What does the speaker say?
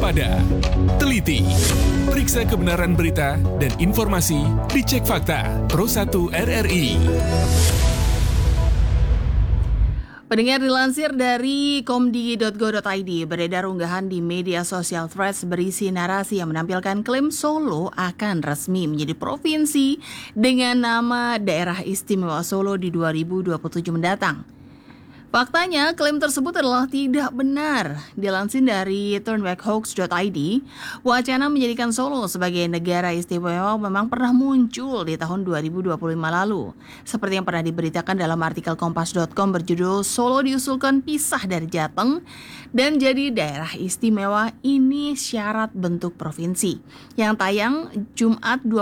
waspada, teliti, periksa kebenaran berita dan informasi, dicek fakta. Pro 1 RRI. Pendengar, dilansir dari komdi.go.id, beredar unggahan di media sosial Threads berisi narasi yang menampilkan klaim Solo akan resmi menjadi provinsi dengan nama Daerah Istimewa Solo di 2027 mendatang. Faktanya, klaim tersebut adalah tidak benar. Dilansir dari turnbackhoax.id, wacana menjadikan Solo sebagai negara istimewa memang pernah muncul di tahun 2025 lalu. Seperti yang pernah diberitakan dalam artikel kompas.com berjudul Solo diusulkan pisah dari Jateng dan jadi daerah istimewa, ini syarat bentuk provinsi, yang tayang Jumat